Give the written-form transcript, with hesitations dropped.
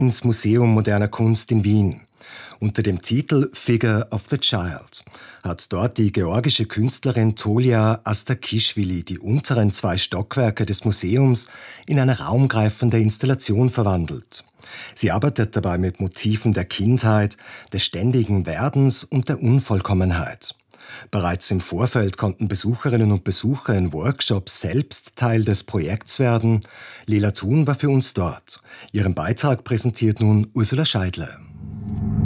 ins Museum Moderner Kunst in Wien. Unter dem Titel Figure of the Child hat dort die georgische Künstlerin Tolia Astakischwili die unteren 2 Stockwerke des Museums in eine raumgreifende Installation verwandelt. Sie arbeitet dabei mit Motiven der Kindheit, des ständigen Werdens und der Unvollkommenheit. Bereits im Vorfeld konnten Besucherinnen und Besucher in Workshops selbst Teil des Projekts werden. Lela Thun war für uns dort. Ihren Beitrag präsentiert nun Ursula Scheidle.